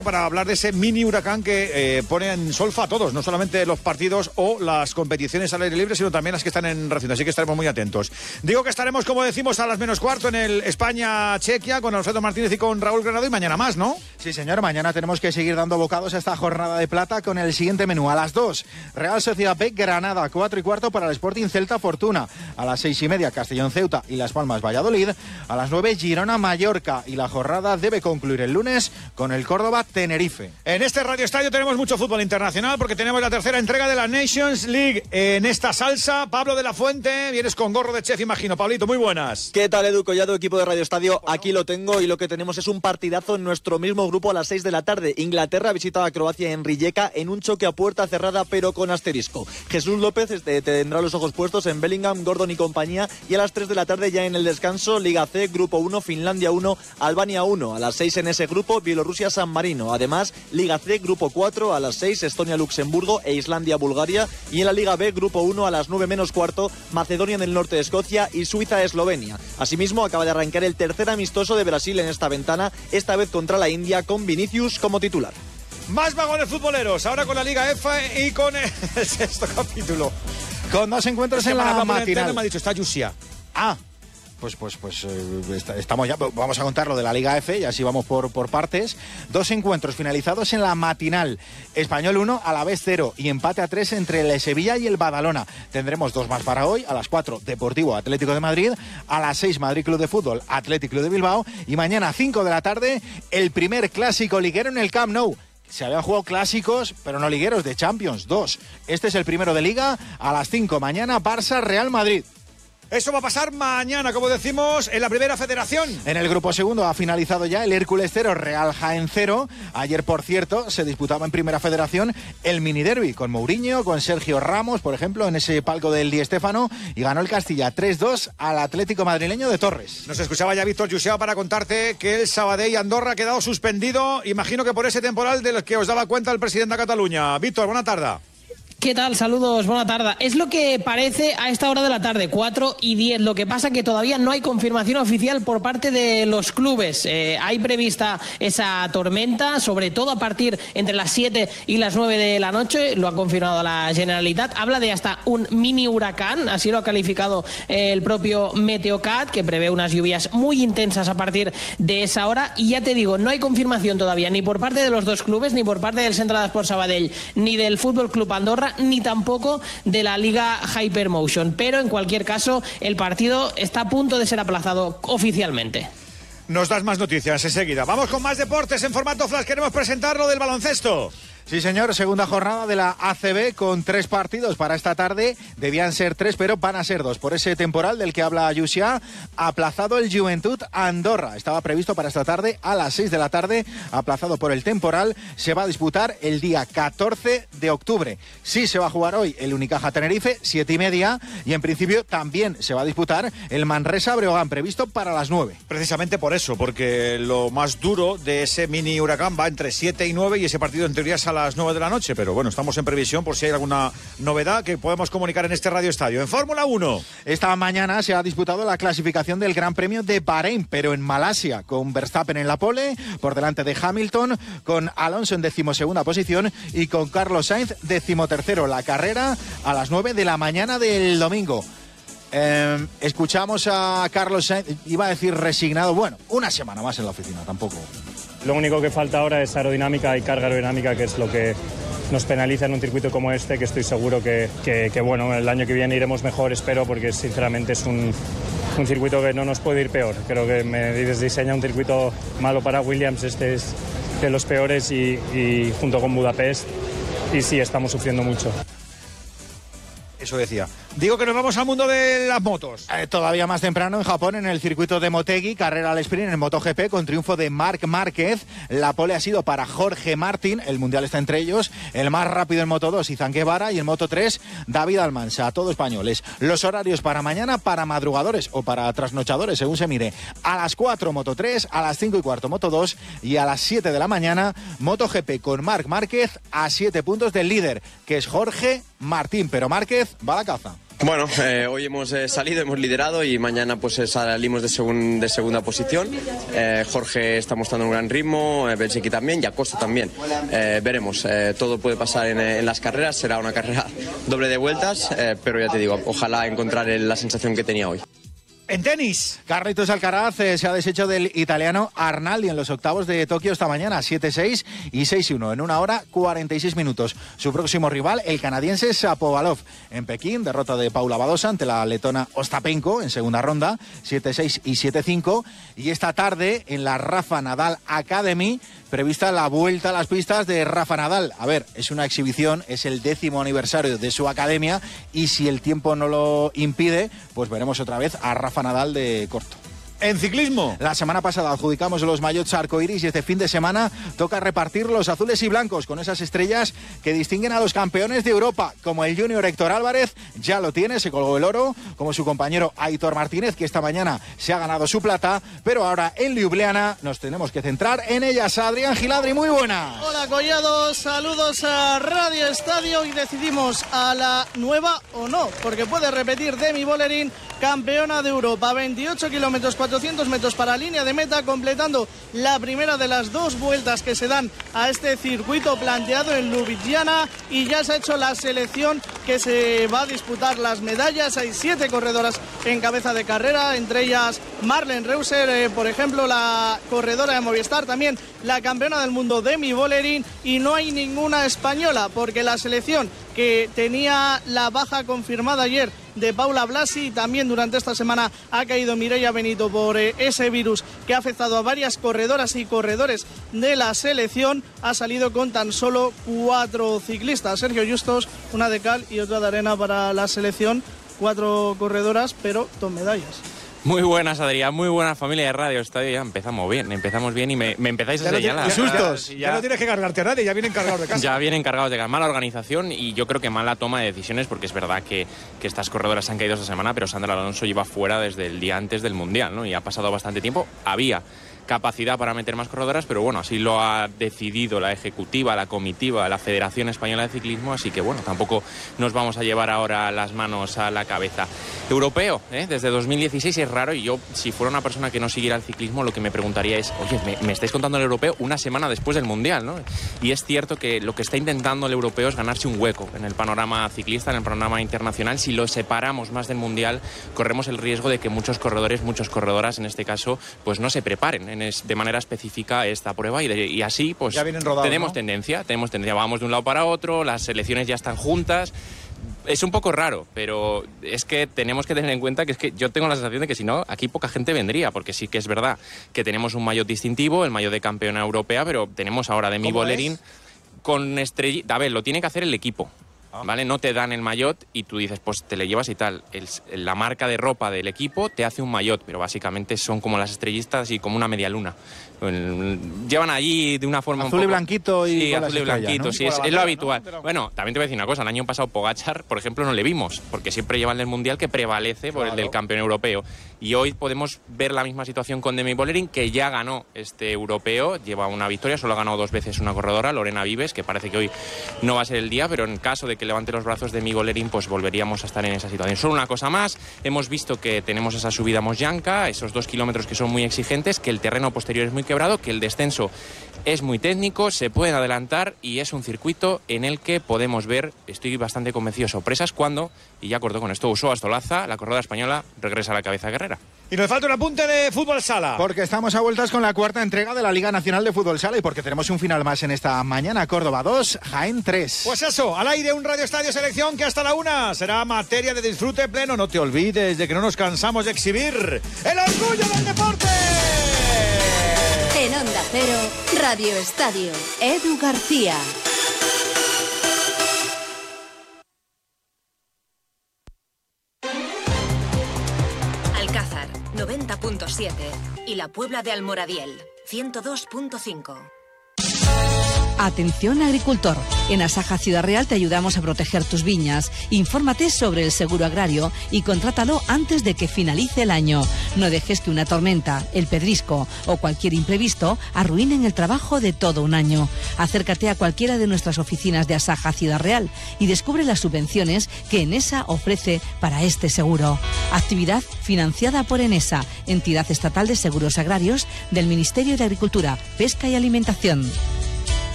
Para hablar de ese mini huracán que pone en solfa a todos, no solamente los partidos o las competiciones al aire libre, sino también las que están en recinto, así que estaremos muy atentos. Digo que estaremos, como decimos, a las -15 en el España-Chequia con Alfredo Martínez y con Raúl Granado, y mañana más, ¿no? Sí, señor, mañana tenemos que seguir dando bocados a esta jornada de plata con el siguiente menú. A las 2, Real Sociedad B, Granada, 4:15 para el Sporting Celta Fortuna. A las 6:30, Castellón Ceuta y Las Palmas Valladolid. A las 9, Girona Mallorca, y la jornada debe concluir el lunes con el Córdoba Tenerife. En este Radio Estadio tenemos mucho fútbol internacional porque tenemos la tercera entrega de la Nations League. En esta salsa, Pablo de la Fuente, vienes con gorro de chef, imagino. Pablito, muy buenas. ¿Qué tal, Edu Collado, equipo de Radio Estadio? Aquí lo tengo, y lo que tenemos es un partidazo en nuestro mismo grupo a las 6 de la tarde. Inglaterra visita a Croacia en Rijeka en un choque a puerta cerrada pero con asterisco. Jesús López tendrá los ojos puestos en Bellingham, Gordon y compañía, y a las 3 de la tarde ya en el descanso, Liga C, Grupo 1, Finlandia 1, Albania 1. A las 6 en ese grupo, Bielorrusia-San Marino. Además, Liga C, Grupo 4, a las 6, Estonia-Luxemburgo e Islandia-Bulgaria. Y en la Liga B, Grupo 1, a las 9 menos cuarto, Macedonia del Norte de Escocia y Suiza-Eslovenia. Asimismo, acaba de arrancar el tercer amistoso de Brasil en esta ventana, esta vez contra la India, con Vinicius como titular. Más vagones futboleros, ahora con la Liga F y con el sexto capítulo. Con dos encuentros en la matinal. Me ha dicho, está Yusia. Pues estamos ya, vamos a contar lo de la Liga F y así vamos por partes. Dos encuentros finalizados en la matinal. Español 1, Alavés 0 y empate a 3 entre el Sevilla y el Badalona. Tendremos dos más para hoy. A las 4, Deportivo Atlético de Madrid. A las 6, Madrid Club de Fútbol, Atlético Club de Bilbao. Y mañana a 5 de la tarde, el primer clásico liguero en el Camp Nou. Se habían jugado clásicos, pero no ligueros, de Champions, 2. Este es el primero de Liga. A las 5 mañana, Barça-Real Madrid. Eso va a pasar mañana, como decimos, en la primera federación. En el grupo segundo ha finalizado ya el Hércules 0, Real Jaén 0. Ayer, por cierto, se disputaba en primera federación el mini derbi con Mourinho, con Sergio Ramos, por ejemplo, en ese palco del Di Stéfano, y ganó el Castilla 3-2 al Atlético madrileño de Torres. Nos escuchaba ya Víctor Yuseao para contarte que el Sabadell Andorra ha quedado suspendido, imagino que por ese temporal del que os daba cuenta el presidente de Cataluña. Víctor, buena tarde. ¿Qué tal? Saludos, buena tarde. Es lo que parece a esta hora de la tarde, 4:10. Lo que pasa que todavía no hay confirmación oficial por parte de los clubes. Hay prevista esa tormenta, sobre todo a partir entre las 7 y las 9 de la noche. Lo ha confirmado la Generalitat. Habla de hasta un mini huracán, así lo ha calificado el propio Meteocat, que prevé unas lluvias muy intensas a partir de esa hora. Y ya te digo, no hay confirmación todavía, ni por parte de los dos clubes, ni por parte del Centre d'Esports Sabadell, ni del Fútbol Club Andorra, ni tampoco de la Liga Hypermotion, pero en cualquier caso el partido está a punto de ser aplazado oficialmente. Nos das más noticias enseguida. Vamos con más deportes en formato flash. Queremos presentar lo del baloncesto. Sí, señor, segunda jornada de la ACB con 3 partidos para esta tarde. Debían ser 3, pero van a ser 2. Por ese temporal del que habla Yusia, aplazado el Juventud Andorra. Estaba previsto para esta tarde a las 6 de la tarde, aplazado por el temporal. Se va a disputar el día 14 de octubre. Sí se va a jugar hoy el Unicaja Tenerife, 7:30, y en principio también se va a disputar el Manresa Breogán, previsto para las 9. Precisamente por eso, porque lo más duro de ese mini huracán va entre 7 y 9 y ese partido en teoría es a las 9 de la noche, pero bueno, estamos en previsión por si hay alguna novedad que podemos comunicar en este Radio Estadio. En Fórmula 1. Esta mañana se ha disputado la clasificación del Gran Premio de Bahrein, pero en Malasia, con Verstappen en la pole, por delante de Hamilton, con Alonso en 12ª posición y con Carlos Sainz 13º. La carrera a las 9 de la mañana del domingo. Escuchamos a Carlos Sainz, iba a decir resignado, bueno, una semana más en la oficina, tampoco. Lo único que falta ahora es aerodinámica y carga aerodinámica, que es lo que nos penaliza en un circuito como este, que estoy seguro que bueno, el año que viene iremos mejor, espero, porque sinceramente es un circuito que no nos puede ir peor. Creo que me diseña un circuito malo para Williams, este es de los peores y junto con Budapest, y sí, estamos sufriendo mucho. Eso decía. Digo que nos vamos al mundo de las motos. Todavía más temprano en Japón, en el circuito de Motegi, carrera al sprint en el MotoGP con triunfo de Marc Márquez. La pole ha sido para Jorge Martín, el mundial está entre ellos. El más rápido en Moto2, Izan Guevara, y en Moto3, David Almansa, todo españoles. Los horarios para mañana, para madrugadores o para trasnochadores, según se mire. A las 4 Moto3, a las 5:15 Moto2 y a las 7 de la mañana MotoGP con Marc Márquez a 7 puntos del líder, que es Jorge Martín, pero Márquez va a la caza. Bueno, hoy hemos salido, hemos liderado y mañana pues salimos de segunda posición. Jorge está mostrando un gran ritmo, Belchiki también y Acosta también. Veremos, todo puede pasar en las carreras, será una carrera doble de vueltas, pero ya te digo, ojalá encontrar la sensación que tenía hoy. En tenis, Carlitos Alcaraz se ha deshecho del italiano Arnaldi en los octavos de Tokio esta mañana, 7-6 y 6-1 en 1 hora 46 minutos. Su próximo rival, el canadiense Shapovalov. En Pekín, derrota de Paula Badosa ante la letona Ostapenko en segunda ronda, 7-6 y 7-5. Y esta tarde, en la Rafa Nadal Academy, prevista la vuelta a las pistas de Rafa Nadal. A ver, es una exhibición, es el 10º aniversario de su academia y si el tiempo no lo impide, pues veremos otra vez a Rafa Nadal de corto. En ciclismo, la semana pasada adjudicamos los maillots arcoiris y este fin de semana toca repartir los azules y blancos con esas estrellas que distinguen a los campeones de Europa, como el junior Héctor Álvarez, ya lo tiene, se colgó el oro, como su compañero Aitor Martínez, que esta mañana se ha ganado su plata, pero ahora en Ljubljana nos tenemos que centrar en ellas. Adrián Giladri, muy buenas. Hola Collado, saludos a Radio Estadio y decidimos a la nueva o no, porque puede repetir Demi Vollering, campeona de Europa, 28 kilómetros, 400 metros para línea de meta, completando la primera de las dos vueltas que se dan a este circuito planteado en Ljubljana, y ya se ha hecho la selección que se va a disputar las medallas. Hay 7 corredoras en cabeza de carrera, entre ellas Marlen Reusser, por ejemplo, la corredora de Movistar, también la campeona del mundo Demi Vollering, y no hay ninguna española porque la selección que tenía la baja confirmada ayer de Paula Blasi, y también durante esta semana ha caído Mireia Benito por ese virus que ha afectado a varias corredoras y corredores de la selección, ha salido con tan solo 4 ciclistas. Sergio Justos, una de cal y otra de arena para la selección, 4 corredoras, pero 2 medallas. Muy buenas, Adrián, muy buena familia de Radio Estadio. Ya empezamos bien y me empezáis a señalar. Ya no tienes que cargarte a nadie, ya vienen cargados de casa. Ya vienen cargados de casa. Mala organización y yo creo que mala toma de decisiones, porque es verdad que estas corredoras han caído esta semana, pero Sandra Alonso lleva fuera desde el día antes del Mundial, ¿no? Y ha pasado bastante tiempo. Había capacidad para meter más corredoras, pero bueno, así lo ha decidido la ejecutiva, la comitiva, la Federación Española de Ciclismo, así que bueno, tampoco nos vamos a llevar ahora las manos a la cabeza. Europeo, desde 2016 es raro, y yo, si fuera una persona que no siguiera el ciclismo, lo que me preguntaría es, oye, me estáis contando el europeo una semana después del Mundial, ¿no? Y es cierto que lo que está intentando el europeo es ganarse un hueco en el panorama ciclista, en el panorama internacional. Si lo separamos más del Mundial, corremos el riesgo de que muchos corredores, muchas corredoras en este caso, pues no se preparen de manera específica esta prueba, y así pues rodados, tenemos, ¿no? tendencia, vamos de un lado para otro, las selecciones ya están juntas. Es un poco raro, pero es que tenemos que tener en cuenta que es que yo tengo la sensación de que si no, aquí poca gente vendría, porque sí que es verdad que tenemos un maillot distintivo, el maillot de campeona europea, pero tenemos ahora Demi Vollering con estrellita. A ver, lo tiene que hacer el equipo, ¿vale? No te dan el maillot y tú dices, pues te le llevas y tal. La marca de ropa del equipo te hace un maillot, pero básicamente son como las estrellistas y como una media luna. Llevan allí de una forma azul un poco... y blanquito y sí, azul y blanquito, ¿no? Sí, es lo habitual. Pero... Bueno, también te voy a decir una cosa, el año pasado Pogačar, por ejemplo, no le vimos, porque siempre lleva el del Mundial que prevalece por el del campeón europeo. Y hoy podemos ver la misma situación con Demi Vollering, que ya ganó este europeo, lleva una victoria, solo ha ganado 2 veces una corredora, Lorena Vives, que parece que hoy no va a ser el día, pero en caso de que levante los brazos Demi Vollering, pues volveríamos a estar en esa situación. Solo una cosa más, hemos visto que tenemos esa subida a Mosjanka, esos 2 kilómetros que son muy exigentes, que el terreno posterior es muy quebrado, que el descenso es muy técnico, se pueden adelantar y es un circuito en el que podemos ver, estoy bastante convencido, sorpresas cuando, y ya corto con esto, Usoa Stolaza, la corredora española, regresa a la cabeza de carrera. Y nos falta un apunte de fútbol sala. Porque estamos a vueltas con la 4ª entrega de la Liga Nacional de Fútbol Sala y porque tenemos un final más en esta mañana. Córdoba 2, Jaén 3. Pues eso, al aire un Radio Estadio Selección que hasta la 1 será materia de disfrute pleno. No te olvides de que no nos cansamos de exhibir el orgullo del deporte. En Onda Cero, Radio Estadio, Edu García. Alcázar, 90.7 y la Puebla de Almoradiel, 102.5. Atención agricultor, en Asaja Ciudad Real te ayudamos a proteger tus viñas. Infórmate sobre el seguro agrario y contrátalo antes de que finalice el año. No dejes que una tormenta, el pedrisco o cualquier imprevisto arruinen el trabajo de todo un año. Acércate a cualquiera de nuestras oficinas de Asaja Ciudad Real y descubre las subvenciones que Enesa ofrece para este seguro. Actividad financiada por Enesa, entidad estatal de seguros agrarios del Ministerio de Agricultura, Pesca y Alimentación.